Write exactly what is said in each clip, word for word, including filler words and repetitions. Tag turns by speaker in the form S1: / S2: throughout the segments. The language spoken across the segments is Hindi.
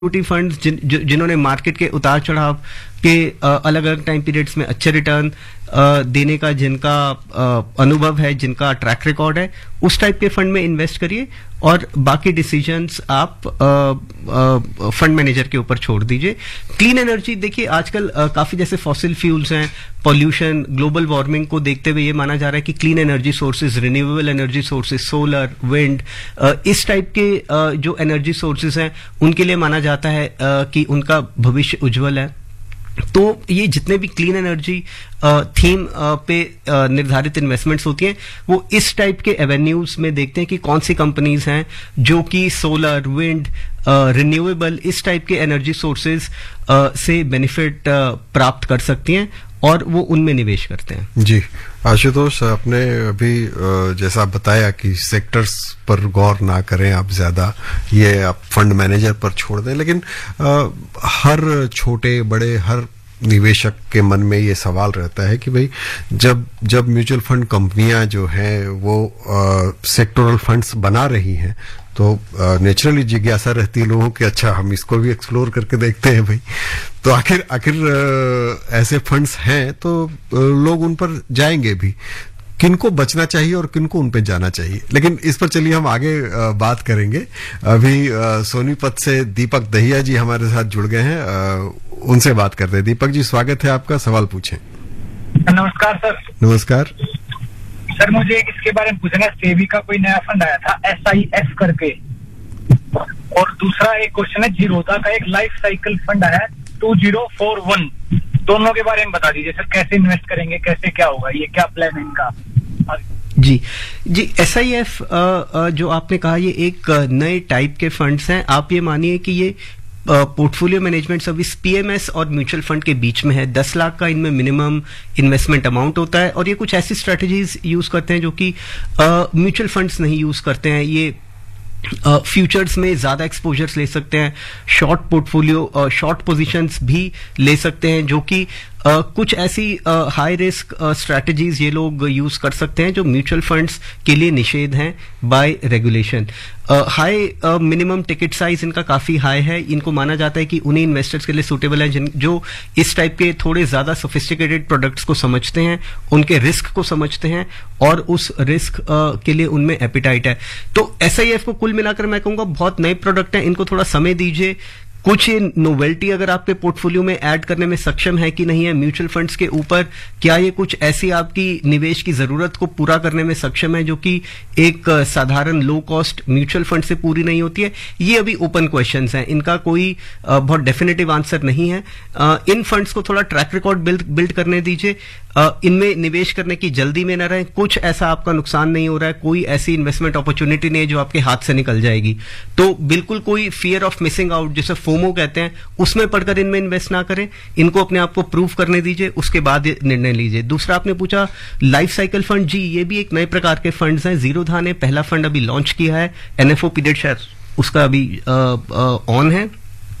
S1: इक्विटी फंड्स जिन, जिन्होंने मार्केट के उतार चढ़ाव के अलग अलग टाइम पीरियड्स में अच्छे रिटर्न देने का जिनका आ, अनुभव है, जिनका ट्रैक रिकॉर्ड है, उस टाइप के फंड में इन्वेस्ट करिए और बाकी डिसीजंस आप फंड मैनेजर के ऊपर छोड़ दीजिए। क्लीन एनर्जी देखिए आजकल आ, काफी जैसे फॉसिल फ्यूल्स हैं, पॉल्यूशन, ग्लोबल वार्मिंग को देखते हुए ये माना जा रहा है कि clean energy sources, renewable energy sources, solar, wind, इस टाइप के आ, जो एनर्जी सोर्सेज हैं उनके लिए माना जाता है आ, कि उनका भविष्य उज्जवल है। तो ये जितने भी क्लीन एनर्जी थीम पे आ, निर्धारित इन्वेस्टमेंट्स होती हैं वो इस टाइप के एवेन्यूज में देखते हैं कि कौन सी कंपनीज हैं जो कि सोलर, विंड, रिन्यूएबल, इस टाइप के एनर्जी सोर्सेज से बेनिफिट प्राप्त कर सकती हैं और वो उनमें निवेश करते हैं।
S2: जी आशुतोष, आपने अभी जैसा बताया कि सेक्टर्स पर गौर ना करें आप ज्यादा, ये आप फंड मैनेजर पर छोड़ दें, लेकिन आ, हर छोटे बड़े हर निवेशक के मन में ये सवाल रहता है कि भाई जब जब म्यूचुअल फंड कंपनियां जो हैं वो सेक्टोरल फंड्स बना रही हैं तो नेचुरली जिज्ञासा रहती है लोगों की, अच्छा हम इसको भी एक्सप्लोर करके देखते हैं भाई। तो आखिर आखिर ऐसे फंड्स हैं तो लोग उन पर जाएंगे भी। किनको बचना चाहिए और किनको उन पे जाना चाहिए, लेकिन इस पर चलिए हम आगे बात करेंगे। अभी सोनीपत से दीपक दहिया जी हमारे साथ जुड़ गए हैं, उनसे बात करते हैं। दीपक जी स्वागत है आपका, सवाल पूछें।
S3: नमस्कार सर।
S2: नमस्कार
S3: सर, मुझे एक इसके बारे में पूछना है, सेबी का कोई नया फंड आया था एस आई एफ करके, और दूसरा एक क्वेश्चन है जीरोधा का एक लाइफ साइकिल फंड आया है टू जीरो फोर वन, दोनों के बारे में बता दीजिए सर, कैसे इन्वेस्ट करेंगे, कैसे क्या होगा, ये क्या प्लान है इनका?
S1: जी जी एस आई एफ जो आपने कहा ये एक नए टाइप के फंड्स हैं। आप ये मानिए कि ये पोर्टफोलियो मैनेजमेंट सर्विस पीएमएस और म्यूचुअल फंड के बीच में है। दस लाख का इनमें मिनिमम इन्वेस्टमेंट अमाउंट होता है और ये कुछ ऐसी स्ट्रेटजीज यूज करते हैं जो कि म्यूचुअल फंड्स नहीं यूज करते हैं। ये फ्यूचर्स uh, में ज्यादा एक्सपोजर्स ले सकते हैं, शॉर्ट पोर्टफोलियो शॉर्ट पोजीशंस भी ले सकते हैं, जो कि Uh, कुछ ऐसी हाई रिस्क स्ट्रैटेजीज ये लोग यूज कर सकते हैं जो म्यूचुअल फंड्स के लिए निषेध हैं bye regulation. High minimum ticket size इनका काफी हाई है। इनको माना जाता है कि उन्हीं इन्वेस्टर्स के लिए सूटेबल है जिन जो इस टाइप के थोड़े ज्यादा सोफिस्टिकेटेड प्रोडक्ट्स को समझते हैं, उनके रिस्क को समझते हैं और उस रिस्क uh, के लिए उनमें एपिटाइट है। तो एस आई एफ को कुल मिलाकर मैं कहूंगा बहुत नए प्रोडक्ट हैं, इनको थोड़ा समय दीजिए। कुछ नोवेल्टी अगर आपके पोर्टफोलियो में ऐड करने में सक्षम है कि नहीं है म्यूचुअल फंड्स के ऊपर, क्या ये कुछ ऐसी आपकी निवेश की जरूरत को पूरा करने में सक्षम है जो कि एक साधारण लो कॉस्ट म्यूचुअल फंड से पूरी नहीं होती है, ये अभी ओपन क्वेश्चंस हैं, इनका कोई बहुत डेफिनेटिव आंसर नहीं है। इन फंड्स को थोड़ा ट्रैक रिकॉर्ड बिल्ड बिल्ड करने दीजिए, इनमें निवेश करने की जल्दी में न रहें। कुछ ऐसा आपका नुकसान नहीं हो रहा है, कोई ऐसी इन्वेस्टमेंट अपॉर्चुनिटी नहीं है जो आपके हाथ से निकल जाएगी, तो बिल्कुल कोई फियर ऑफ मिसिंग आउट जिसे फोमो कहते हैं उसमें पढ़कर इनमें इन्वेस्ट ना करें। इनको अपने आप को प्रूव करने दीजिए, उसके बाद निर्णय लीजिए। दूसरा आपने पूछा लाइफ साइकिल फंड, जी ये भी एक नए प्रकार के फंड्स हैं। जीरोधा ने पहला फंड अभी लॉन्च किया है, एनएफओ पीरियड शेयर उसका अभी ऑन है।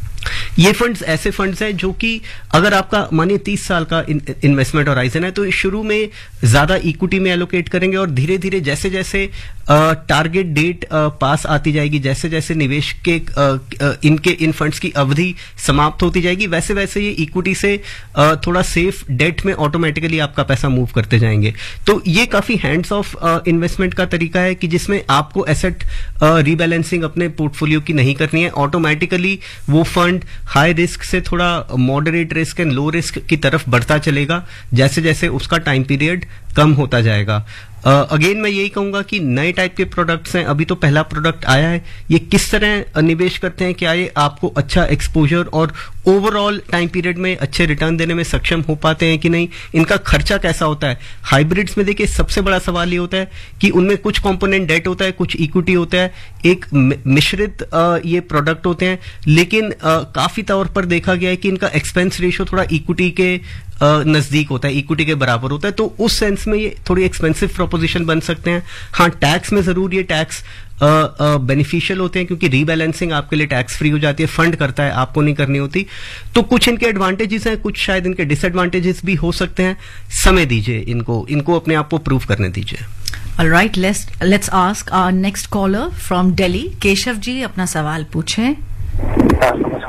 S1: ये फंड्स ऐसे फंड्स हैं जो कि अगर आपका मानिए तीस साल का इन्वेस्टमेंट होराइजन है तो शुरू में ज्यादा इक्विटी में एलोकेट करेंगे और धीरे धीरे जैसे जैसे टारगेट डेट पास आती जाएगी, जैसे जैसे निवेश के आ, आ, इनके इन फंड्स की अवधि समाप्त होती जाएगी, वैसे वैसे ये इक्विटी से आ, थोड़ा सेफ डेट में ऑटोमेटिकली आपका पैसा मूव करते जाएंगे। तो ये काफी हैंड्स ऑफ इन्वेस्टमेंट का तरीका है कि जिसमें आपको एसेट रीबैलेंसिंग अपने पोर्टफोलियो की नहीं करनी है। ऑटोमेटिकली वो फंड हाई रिस्क से थोड़ा moderate risk and low risk की तरफ बढ़ता चलेगा जैसे जैसे उसका टाइम पीरियड कम होता जाएगा। अगेन uh, मैं यही कहूंगा कि नए टाइप के प्रोडक्ट्स हैं, अभी तो पहला प्रोडक्ट आया है, ये किस तरह निवेश करते हैं, क्या ये आपको अच्छा एक्सपोजर और ओवरऑल टाइम पीरियड में अच्छे रिटर्न देने में सक्षम हो पाते हैं कि नहीं, इनका खर्चा कैसा होता है। हाइब्रिड्स में देखिए सबसे बड़ा सवाल ये होता है कि उनमें कुछ कंपोनेंट डेट होता है, कुछ इक्विटी होता है, एक मिश्रित ये प्रोडक्ट होते हैं, लेकिन काफी तौर पर देखा गया है कि इनका एक्सपेंस रेशियो थोड़ा इक्विटी के नजदीक होता है, इक्विटी के बराबर होता है, तो उस सेंस में ये थोड़ी एक्सपेंसिव प्रोपोजिशन बन सकते हैं। हाँ, टैक्स में जरूर ये टैक्स बेनिफिशियल होते हैं क्योंकि रीबैलेंसिंग आपके लिए टैक्स फ्री हो जाती है, फंड करता है, आपको नहीं करनी होती। तो कुछ इनके एडवांटेजेस हैं, कुछ शायद इनके डिसएडवांटेजेस भी हो सकते हैं। समय दीजिए इनको, इनको अपने आप को प्रूव करने दीजिए।
S4: All right, let's let's ask our next caller from Delhi. Keshav ji अपना सवाल पूछें।